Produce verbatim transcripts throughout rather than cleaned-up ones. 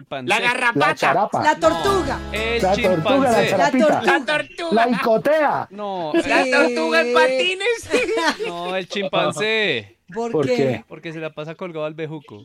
La La garrapata. charapa. La tortuga. El La tortuga, la chimpancé. charapita. La La tortuga. La icotea. No, Sí. el- La tortuga en patines. No, el chimpancé. ¿Por, ¿Por qué? qué? Porque se la pasa colgado al bejuco.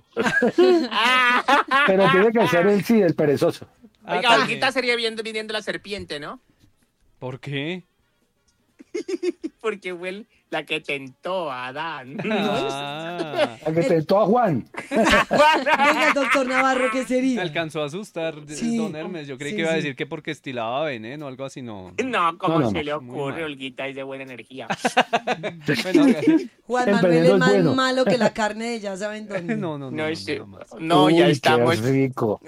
Pero tiene que ser el sí, el perezoso. Ah, Oiga, también. ahorita sería viendo, viniendo la serpiente, ¿no? ¿Por qué? Porque fue el- la que tentó a Adán. Ah, La que tentó a Juan. Venga, doctor Navarro, ¿qué me sería? alcanzó a asustar, Sí. don Hermes. Yo creí Sí, que iba a sí. decir que porque estilaba veneno o algo así, no. No, ¿cómo No, no, se no. le Muy ocurre, mal. Olguita? Es de buena energía. Bueno, Juan El Manuel veneno es es más bueno. malo que la carne de ya saben dónde. no, no, no. No, no, es- no más. no, ya Uy, estamos. Qué rico.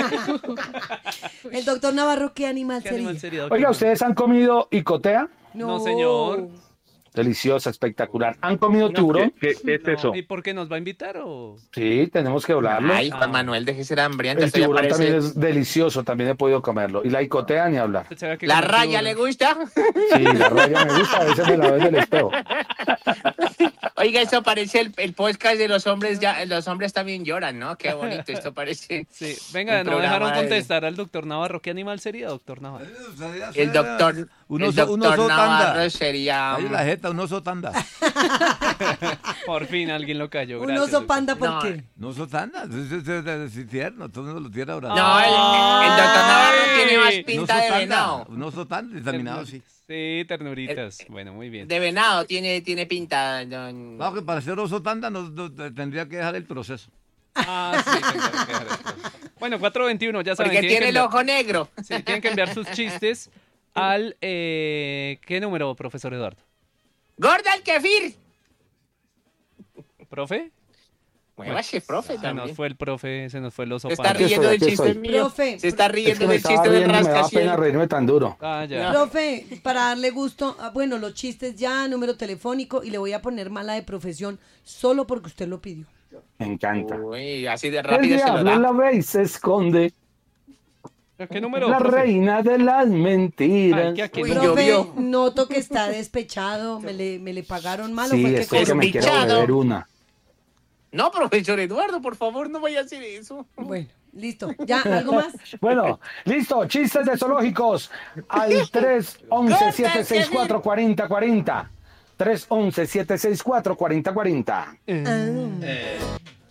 El doctor Navarro, ¿qué animal ¿Qué sería? animal sería, doctor? Oiga, ¿ustedes han comido icotea? No, señor. Deliciosa, espectacular. ¿Han comido tiburón? ¿Qué, qué es No. eso? ¿Y por qué nos va a invitar o...? Sí, tenemos que hablarlo. Ay, Juan Manuel, deje ser hambriento. El esto ya tiburón parece- también es delicioso, también he podido comerlo. Y la icotea ni hablar. ¿Será que ¿La come raya tiburón? le gusta? Sí, la raya me gusta, a veces me la veo del espejo. Oiga, esto parece el, el podcast de los hombres, ya los hombres también lloran, ¿no? Qué bonito, esto parece. Sí, venga, Un no programa dejaron de- contestar al doctor Navarro. ¿Qué animal sería, doctor Navarro? El doctor, Un el oso, un doctor oso Navarro tanda. sería... Ahí la jeta, un oso tanda. Por fin alguien lo cayó. Un gracias, oso doctor. panda, ¿por No. qué? Un oso tanda. Es, es, es, es- es tierno, todo el mundo lo tiene ahora. No, el, el doctor Navarro tiene más Ay. Un pinta oso de tanda. venado. Un oso tanda, examinado, sí. Sí, ternuritas. Bueno, muy bien. De venado tiene, tiene pinta. don- Claro que para ser oso tanda no, no- tendría que dejar el proceso. Ah, sí, tendrá que dejar esto. Bueno, cuatro veintiuno, ya saben. Porque tienen tiene que el enviar- ojo negro. Sí, tienen que enviar sus chistes al... Eh, ¿qué número, profesor Eduardo? ¡Gorda el kefir! ¿Profe? Muévase, profe, Se nos también. fue el profe, se nos fue el oso Se está panda. Aquí riendo estoy, del aquí chiste estoy. mío. Profe, Se está Es riendo que me del estaba chiste del riendo y me da pena rascacielos. reírme tan duro. Ah, ya. Profe, para darle gusto, ah, bueno, los chistes ya, número telefónico, y le voy a poner mala de profesión solo porque usted lo pidió. Me encanta. Uy, así de El rápido se lo diablo da. la ve y se esconde. ¿Qué número, La profe? reina de las Ay, mentiras. que aquí Uy, no- Profe, llovió. noto que está despechado, me le, me le pagaron mal o Sí, fue que es que cobró. me quiero Despichado. beber una. No, profesor Eduardo, por favor, no vaya a hacer eso. Bueno, listo. ¿Ya? ¿Algo más? Bueno, listo, chistes de zoológicos al tres once, siete seis cuatro, cuatro cero cuatro cero. tres once, siete seis cuatro, cuatro cero cuatro cero. Ah.